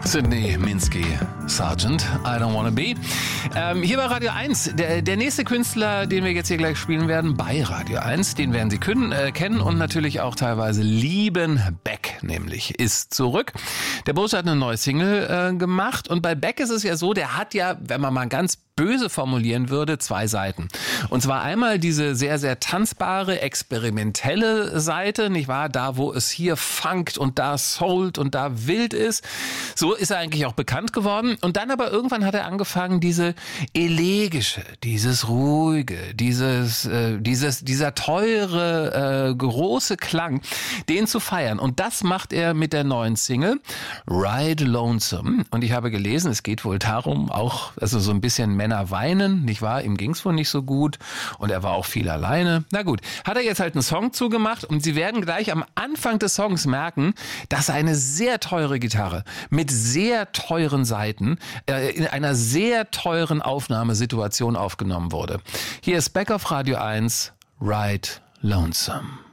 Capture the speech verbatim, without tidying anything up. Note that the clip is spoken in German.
Sydney Minsky, Sergeant, I Don't Wanna Be. Ähm, hier bei Radio eins, der, der nächste Künstler, den wir jetzt hier gleich spielen werden, bei Radio eins, den werden Sie können, äh, kennen und natürlich auch teilweise lieben. Beck nämlich ist zurück. Der Bursche hat eine neue Single äh, gemacht und bei Beck ist es ja so, der hat ja, wenn man mal ganz böse formulieren würde, zwei Seiten. Und zwar einmal diese sehr, sehr tanzbare, experimentelle Seite, nicht wahr? Da, wo es hier funkt und da soult und da wild ist. So ist er eigentlich auch bekannt geworden. Und dann aber irgendwann hat er angefangen, diese elegische, dieses ruhige, dieses, äh, dieses, dieser teure, äh, große Klang, den zu feiern. Und das macht er mit der neuen Single Ride Lonesome. Und ich habe gelesen, es geht wohl darum, auch, also so ein bisschen Männer weinen, nicht wahr? Ihm ging's wohl nicht so gut und er war auch viel alleine. Na gut, hat er jetzt halt einen Song zugemacht und Sie werden gleich am Anfang des Songs merken, dass eine sehr teure Gitarre mit sehr teuren Saiten äh, in einer sehr teuren Aufnahmesituation aufgenommen wurde. Hier ist Beck auf Radio eins, Ride Lonesome.